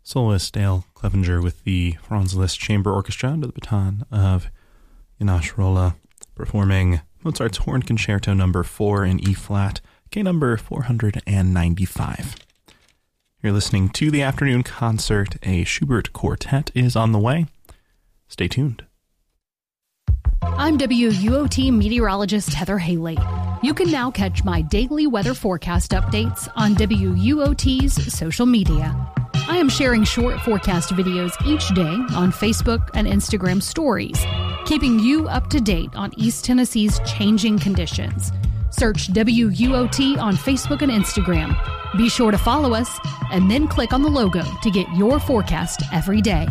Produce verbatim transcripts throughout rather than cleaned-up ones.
Soloist Dale Clevenger with the Franz Liszt Chamber Orchestra under the baton of János Rolla, performing Mozart's Horn Concerto number four in E-flat, K number four hundred ninety-five. You're listening to the afternoon concert. A Schubert quartet is on the way. Stay tuned. I'm W U O T meteorologist Heather Haley. You can now catch my daily weather forecast updates on W U O T's social media. I am sharing short forecast videos each day on Facebook and Instagram stories, keeping you up to date on East Tennessee's changing conditions. Search W U O T on Facebook and Instagram. Be sure to follow us and then click on the logo to get your forecast every day.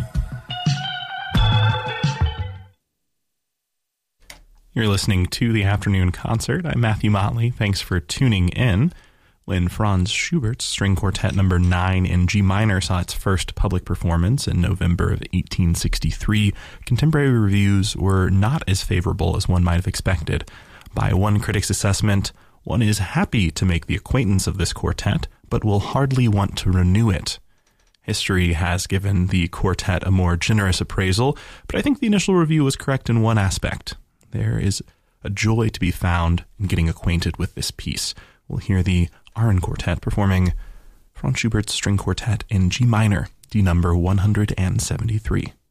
You're listening to the afternoon concert. I'm Matthew Motley. Thanks for tuning in. When Franz Schubert's String Quartet number nine in G minor saw its first public performance in November of eighteen sixty-three, contemporary reviews were not as favorable as one might have expected. By one critic's assessment, one is happy to make the acquaintance of this quartet, but will hardly want to renew it. History has given the quartet a more generous appraisal, but I think the initial review was correct in one aspect. There is a joy to be found in getting acquainted with this piece. We'll hear the Aron Quartet performing Franz Schubert's String Quartet in G minor, D number one hundred seventy-three.